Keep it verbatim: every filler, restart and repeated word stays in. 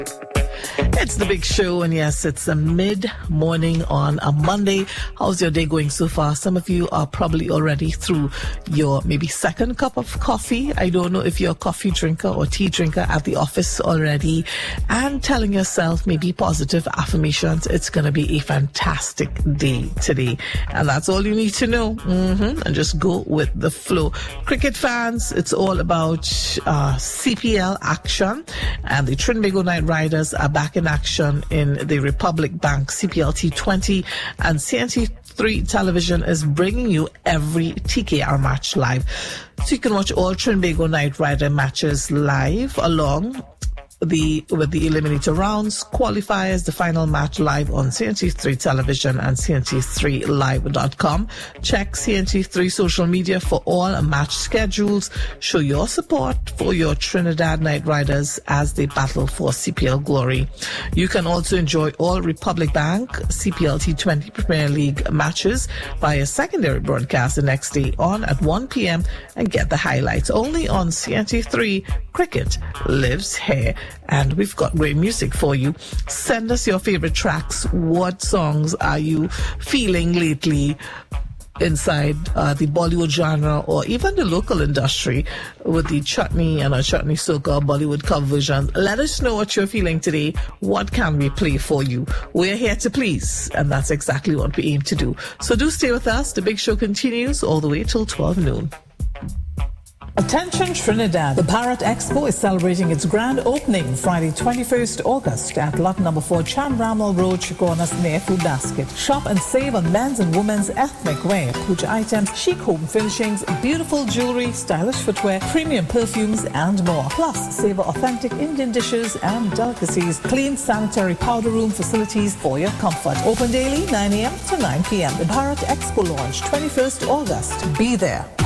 It's the big show, and yes, it's a mid-morning on a Monday. How's your day going so far? Some of you are probably already through your maybe second cup of coffee. I don't know if you're a coffee drinker or tea drinker at the office already, and telling yourself maybe positive affirmations. It's going to be a fantastic day today, and that's all you need to know. Mm-hmm. And just go with the flow. Cricket fans, it's all about uh, C P L action, and the Trinbago Knight Riders are back in action in the Republic Bank C P L T twenty, and C N T three Television is bringing you every T K R match live. So you can watch all Trinbago Knight Rider matches live along the with the eliminator rounds, qualifiers, the final match live on C N T three Television and C N T three live dot com. Check C N T three social media for all match schedules. Show your support for your Trinidad Knight Riders as they battle for C P L glory. You can also enjoy all Republic Bank C P L T twenty Premier League matches via secondary broadcast the next day on at one p.m. and get the highlights only on C N T three. Cricket lives here. And we've got great music for you. Send us your favorite tracks. What songs are you feeling lately inside uh, the Bollywood genre or even the local industry with the chutney and a chutney soca Bollywood cover version? Let us know what you're feeling today. What can we play for you? We're here to please, and that's exactly what we aim to do. So do stay with us. The big show continues all the way till twelve noon. Attention Trinidad, the Bharat Expo is celebrating its grand opening Friday twenty-first August at lot number four Chanramal Road, Chagonas near Food Basket. Shop and save on men's and women's ethnic wear, Puja items, chic home furnishings, beautiful jewelry, stylish footwear, premium perfumes and more. Plus, savor authentic Indian dishes and delicacies, clean sanitary powder room facilities for your comfort. Open daily nine a.m. to nine p.m. The Bharat Expo launch twenty-first August. Be there.